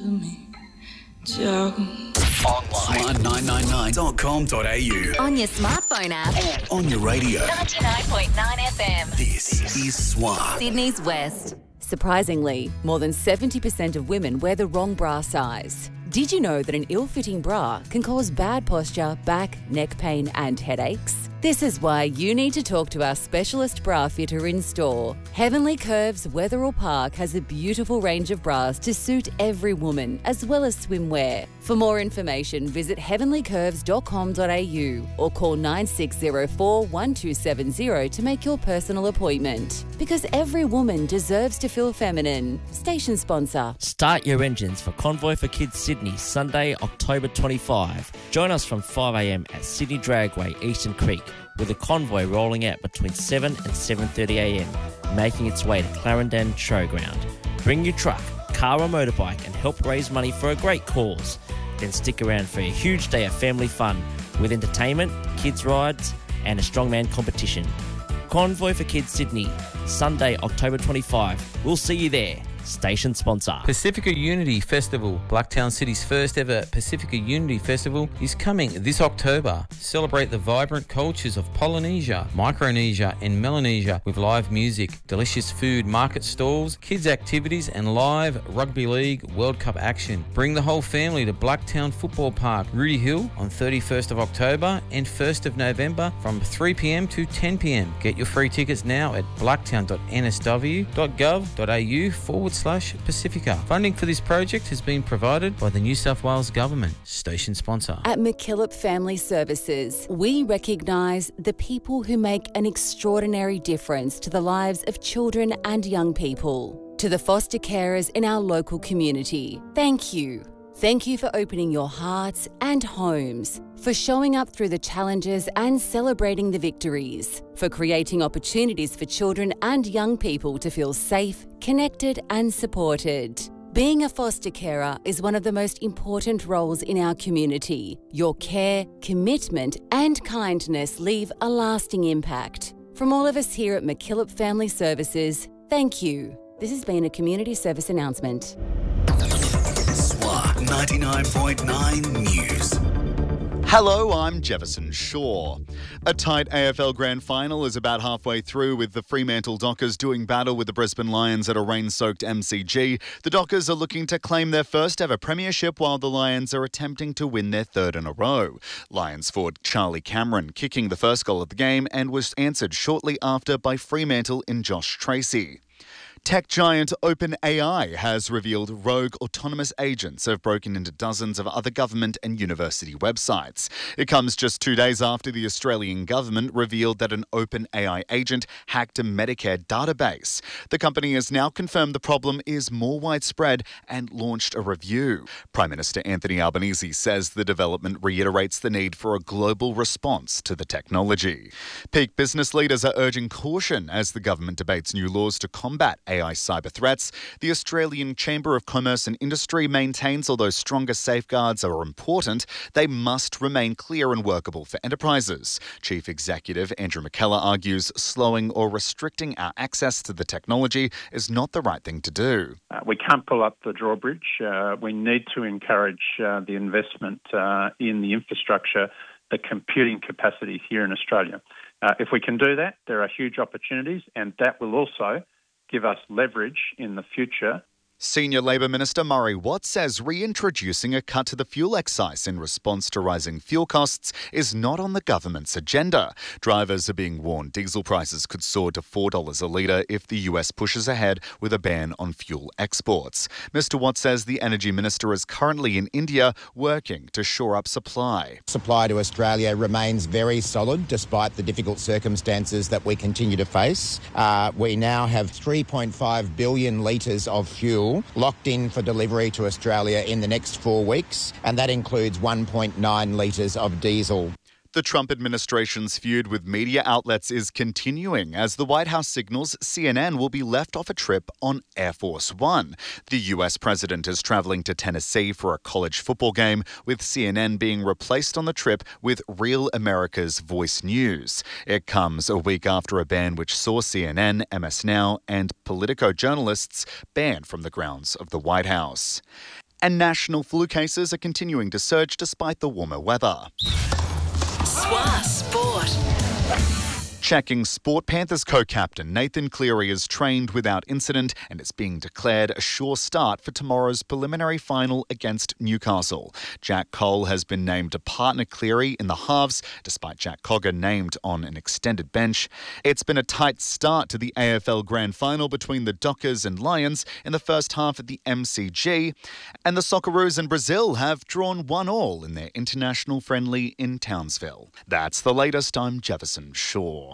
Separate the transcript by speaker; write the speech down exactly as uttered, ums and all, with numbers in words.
Speaker 1: me down.
Speaker 2: Online. swan nine nine nine dot com dot a u.
Speaker 3: On your smartphone app.
Speaker 2: And on your radio.
Speaker 3: ninety-nine point nine F M.
Speaker 2: This is Swan.
Speaker 3: Sydney's West.
Speaker 4: Surprisingly, more than seventy percent of women wear the wrong bra size. Did you know that an ill-fitting bra can cause bad posture, back, neck pain and headaches? This is why you need to talk to our specialist bra fitter in store. Heavenly Curves Wetherill Park has a beautiful range of bras to suit every woman, as well as swimwear. For more information, visit heavenly curves dot com dot a u or call nine six zero four, one two seven zero to make your personal appointment. Because every woman deserves to feel feminine. Station sponsor.
Speaker 5: Start your engines for Convoy for Kids Sydney, Sunday, October twenty-fifth. Join us from five a m at Sydney Dragway, Eastern Creek, with a convoy rolling out between seven and seven thirty a m, making its way to Clarendon Showground. Bring your truck, car or motorbike and help raise money for a great cause. Then stick around for a huge day of family fun with entertainment, kids rides and a strongman competition. Convoy for Kids Sydney, Sunday, October twenty-fifth. We'll see you there. Station sponsor.
Speaker 6: Pacifica Unity Festival, Blacktown City's first ever Pacifica Unity Festival, is coming this October. Celebrate the vibrant cultures of Polynesia, Micronesia and Melanesia with live music, delicious food, market stalls, kids activities and live Rugby League World Cup action. Bring the whole family to Blacktown Football Park, Rudy Hill on thirty-first of October and first of November from three p m to ten p m. Get your free tickets now at blacktown dot n s w dot gov dot a u forward slash Pacifica. Funding for this project has been provided by the New South Wales Government. Station sponsor.
Speaker 4: At McKillop Family Services, we recognise the people who make an extraordinary difference to the lives of children and young people. To the foster carers in our local community, thank you. Thank you for opening your hearts and homes, for showing up through the challenges and celebrating the victories, for creating opportunities for children and young people to feel safe, connected and supported. Being a foster carer is one of the most important roles in our community. Your care, commitment and kindness leave a lasting impact. From all of us here at McKillop Family Services, thank you. This has been a community service announcement.
Speaker 2: Swan ninety-nine point nine News.
Speaker 7: Hello, I'm Jefferson Shaw. A tight A F L Grand Final is about halfway through with the Fremantle Dockers doing battle with the Brisbane Lions at a rain-soaked M C G. The Dockers are looking to claim their first ever premiership while the Lions are attempting to win their third in a row. Lions forward Charlie Cameron kicking the first goal of the game and was answered shortly after by Fremantle in Josh Tracy. Tech giant OpenAI has revealed rogue autonomous agents have broken into dozens of other government and university websites. It comes just two days after the Australian government revealed that an OpenAI agent hacked a Medicare database. The company has now confirmed the problem is more widespread and launched a review. Prime Minister Anthony Albanese says the development reiterates the need for a global response to the technology. Peak business leaders are urging caution as the government debates new laws to combat A I cyber threats. The Australian Chamber of Commerce and Industry maintains although stronger safeguards are important, they must remain clear and workable for enterprises. Chief Executive Andrew McKellar argues slowing or restricting our access to the technology is not the right thing to do.
Speaker 8: Uh, we can't pull up the drawbridge. Uh, we need to encourage uh, the investment uh, in the infrastructure, the computing capacity here in Australia. Uh, if we can do that, there are huge opportunities, and that will also give us leverage in the future.
Speaker 7: Senior Labor Minister Murray Watt says reintroducing a cut to the fuel excise in response to rising fuel costs is not on the government's agenda. Drivers are being warned diesel prices could soar to four dollars a litre if the U S pushes ahead with a ban on fuel exports. Mister Watt says the Energy Minister is currently in India working to shore up supply.
Speaker 9: Supply to Australia remains very solid despite the difficult circumstances that we continue to face. Uh, we now have three point five billion litres of fuel locked in for delivery to Australia in the next four weeks, and that includes one point nine litres of diesel.
Speaker 7: The Trump administration's feud with media outlets is continuing as the White House signals C N N will be left off a trip on Air Force One. The U S president is travelling to Tennessee for a college football game, with C N N being replaced on the trip with Real America's Voice News. It comes a week after a ban which saw C N N, M S Now and Politico journalists banned from the grounds of the White House. And national flu cases are continuing to surge despite the warmer weather.
Speaker 3: S W A Sport.
Speaker 7: Checking sport, Panthers co-captain Nathan Cleary is trained without incident and is being declared a sure start for tomorrow's preliminary final against Newcastle. Jack Cole has been named to partner Cleary in the halves, despite Jack Cogger named on an extended bench. It's been a tight start to the A F L Grand Final between the Dockers and Lions in the first half at the M C G, and the Socceroos in Brazil have drawn one all in their international friendly in Townsville. That's the latest. I'm Jefferson Shaw.